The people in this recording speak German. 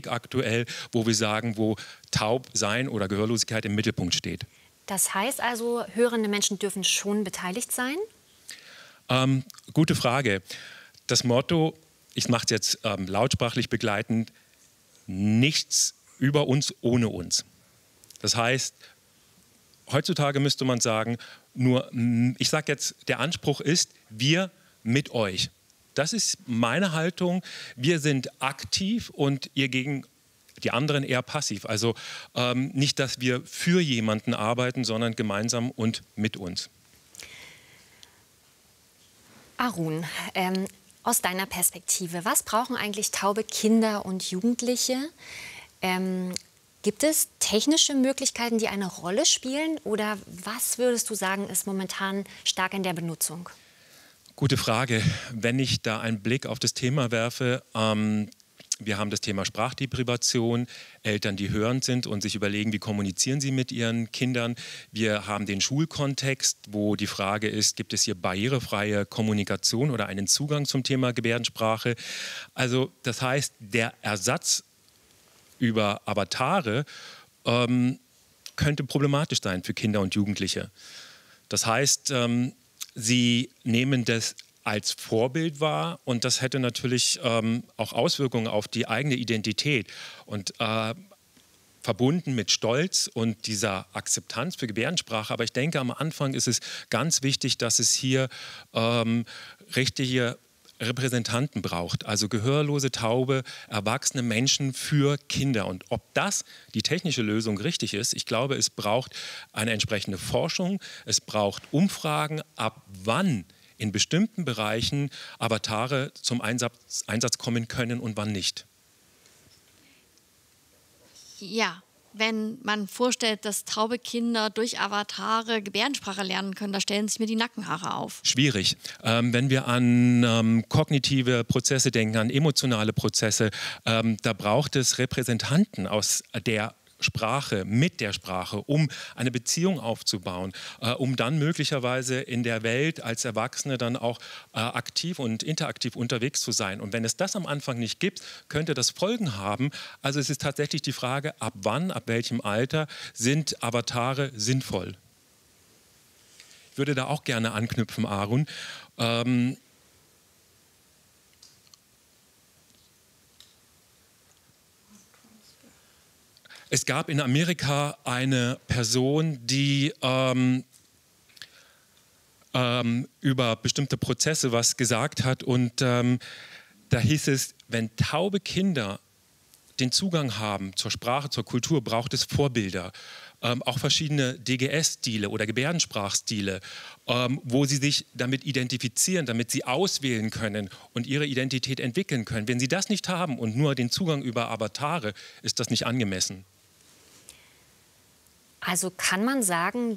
Weg aktuell, wo wir sagen, wo Taubsein oder Gehörlosigkeit im Mittelpunkt steht. Das heißt also, hörende Menschen dürfen schon beteiligt sein? Gute Frage. Das Motto, ich mache es jetzt lautsprachlich begleitend, nichts über uns ohne uns. Das heißt, heutzutage müsste man sagen, ich sage jetzt, der Anspruch ist, wir mit euch. Das ist meine Haltung. Wir sind aktiv und ihr gegen die anderen eher passiv. Also nicht, dass wir für jemanden arbeiten, sondern gemeinsam und mit uns. Arun, aus deiner Perspektive, was brauchen eigentlich taube Kinder und Jugendliche? Gibt es technische Möglichkeiten, die eine Rolle spielen? Oder was würdest du sagen, ist momentan stark in der Benutzung? Gute Frage. Wenn ich da einen Blick auf das Thema werfe, wir haben das Thema Sprachdeprivation, Eltern, die hörend sind und sich überlegen, wie kommunizieren sie mit ihren Kindern. Wir haben den Schulkontext, wo die Frage ist, gibt es hier barrierefreie Kommunikation oder einen Zugang zum Thema Gebärdensprache? Also das heißt, der Ersatz über Avatare könnte problematisch sein für Kinder und Jugendliche. Das heißt, sie nehmen das als Vorbild wahr und das hätte natürlich auch Auswirkungen auf die eigene Identität und verbunden mit Stolz und dieser Akzeptanz für Gebärdensprache. Aber ich denke, am Anfang ist es ganz wichtig, dass es hier richtige Repräsentanten braucht, also gehörlose, taube, erwachsene Menschen für Kinder. Und ob das die technische Lösung richtig ist, ich glaube, es braucht eine entsprechende Forschung, es braucht Umfragen, ab wann in bestimmten Bereichen Avatare zum Einsatz kommen können und wann nicht. Ja, wenn man vorstellt, dass taube Kinder durch Avatare Gebärdensprache lernen können, da stellen sich mir die Nackenhaare auf. Schwierig. Wenn wir an kognitive Prozesse denken, an emotionale Prozesse, da braucht es Repräsentanten aus der Sprache, mit der Sprache, um eine Beziehung aufzubauen, um dann möglicherweise in der Welt als Erwachsene dann auch aktiv und interaktiv unterwegs zu sein. Und wenn es das am Anfang nicht gibt, könnte das Folgen haben. Also es ist tatsächlich die Frage, ab wann, ab welchem Alter sind Avatare sinnvoll? Ich würde da auch gerne anknüpfen, Arun. Es gab in Amerika eine Person, die über bestimmte Prozesse was gesagt hat und da hieß es, wenn taube Kinder den Zugang haben zur Sprache, zur Kultur, braucht es Vorbilder. Auch verschiedene DGS-Stile oder Gebärdensprachstile, wo sie sich damit identifizieren, damit sie auswählen können und ihre Identität entwickeln können. Wenn sie das nicht haben und nur den Zugang über Avatare, ist das nicht angemessen. Also kann man sagen,